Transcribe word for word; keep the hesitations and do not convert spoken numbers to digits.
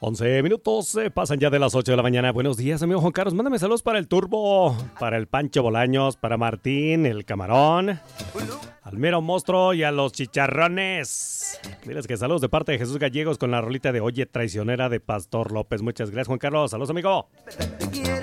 once minutos, eh, pasan ya de las ocho de la mañana. Buenos días, amigo Juan Carlos. Mándame saludos para el Turbo, para el Pancho Bolaños, para Martín, el Camarón, al Mero Monstruo y a los Chicharrones. Diles que saludos de parte de Jesús Gallegos con la rolita de Oye Traicionera de Pastor López. Muchas gracias, Juan Carlos. Saludos, amigo.